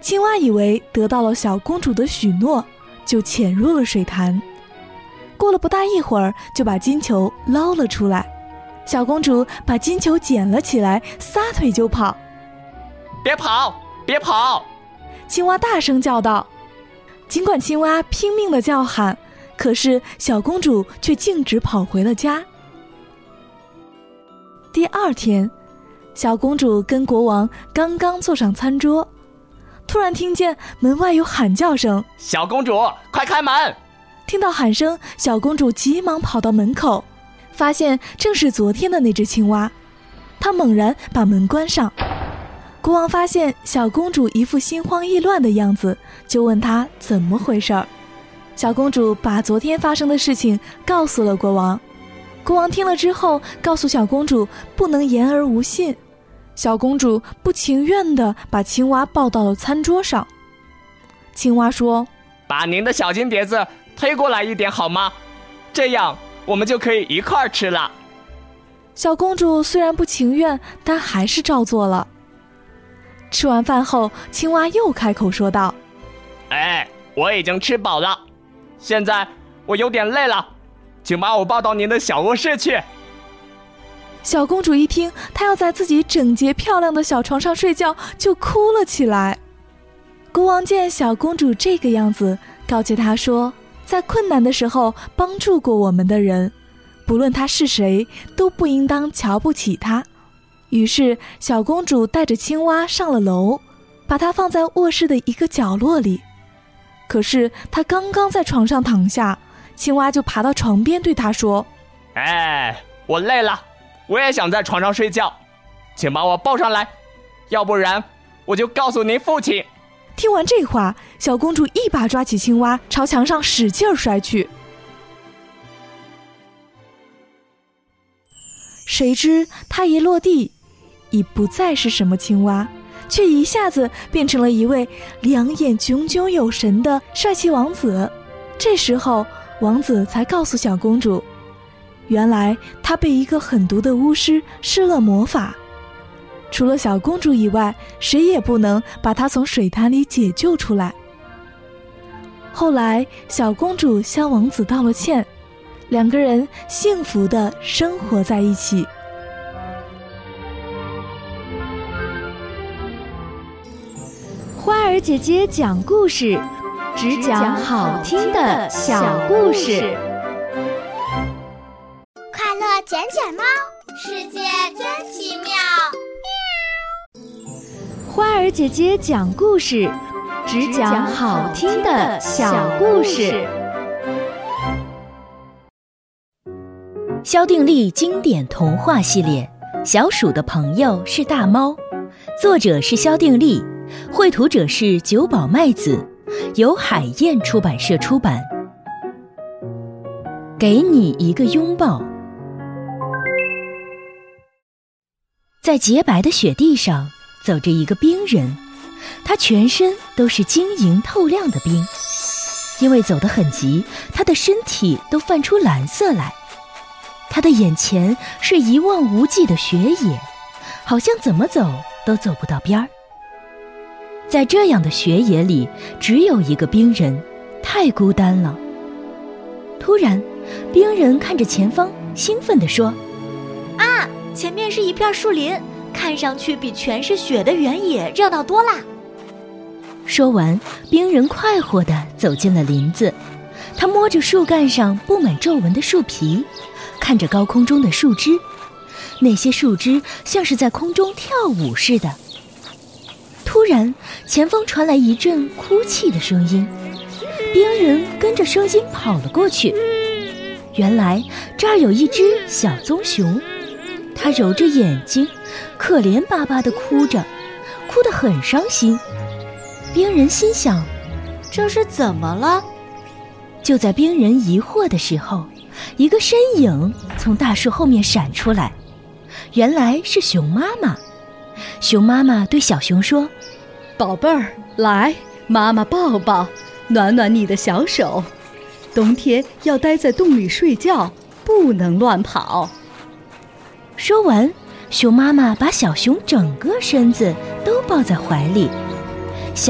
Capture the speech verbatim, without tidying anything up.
青蛙以为得到了小公主的许诺，就潜入了水潭。过了不大一会儿，就把金球捞了出来。小公主把金球捡了起来，撒腿就跑。 别跑，别跑！ 青蛙大声叫道。尽管青蛙拼命地叫喊，可是小公主却径直跑回了家。第二天，小公主跟国王刚刚坐上餐桌，突然听见门外有喊叫声： 小公主，快开门！ 听到喊声，小公主急忙跑到门口，发现正是昨天的那只青蛙。她猛然把门关上。国王发现小公主一副心慌意乱的样子，就问她怎么回事儿。小公主把昨天发生的事情告诉了国王。国王听了之后，告诉小公主不能言而无信。小公主不情愿地把青蛙抱到了餐桌上。青蛙说： 把您的小金碟子推过来一点好吗？这样我们就可以一块儿吃了。 小公主虽然不情愿，但还是照做了。吃完饭后，青蛙又开口说道： 哎，我已经吃饱了，现在我有点累了，请把我抱到您的小卧室去。 小公主一听她要在自己整洁漂亮的小床上睡觉，就哭了起来。国王见小公主这个样子，告诫她说，在困难的时候帮助过我们的人，不论他是谁，都不应当瞧不起他。于是小公主带着青蛙上了楼，把它放在卧室的一个角落里。可是她刚刚在床上躺下，青蛙就爬到床边对她说： 哎，我累了，我也想在床上睡觉，请把我抱上来，要不然我就告诉您父亲。 听完这话，小公主一把抓起青蛙，朝墙上使劲摔去。谁知她一落地，已不再是什么青蛙，却一下子变成了一位两眼炯炯有神的帅气王子。这时候王子才告诉小公主，原来他被一个狠毒的巫师施了魔法，除了小公主以外，谁也不能把她从水潭里解救出来。后来小公主向王子道了歉，两个人幸福地生活在一起。 花儿姐姐讲故事，只讲好听的小故事。 快乐捡捡猫，世界真奇妙。 花儿姐姐讲故事，只讲好听的小故事。 萧定力经典童话系列《小鼠的朋友是大猫》，作者是萧定力，绘图者是久保麦子，由海燕出版社出版。给你一个拥抱。在洁白的雪地上走着一个冰人，他全身都是晶莹透亮的冰，因为走得很急，他的身体都泛出蓝色来。他的眼前是一望无际的雪野，好像怎么走都走不到边儿。在这样的雪野里，只有一个冰人，太孤单了。突然，冰人看着前方，兴奋地说： 啊，前面是一片树林，看上去比全是雪的原野热闹多啦。 说完，冰人快活地走进了林子，他摸着树干上布满皱纹的树皮，看着高空中的树枝，那些树枝像是在空中跳舞似的。突然，前方传来一阵哭泣的声音，冰人跟着声音跑了过去。原来这儿有一只小棕熊，它揉着眼睛，可怜巴巴地哭着，哭得很伤心。冰人心想， 这是怎么了？ 就在冰人疑惑的时候，一个身影从大树后面闪出来，原来是熊妈妈。熊妈妈对小熊说： 宝贝儿，来，妈妈抱抱，暖暖你的小手。冬天要待在洞里睡觉，不能乱跑。 说完，熊妈妈把小熊整个身子都抱在怀里。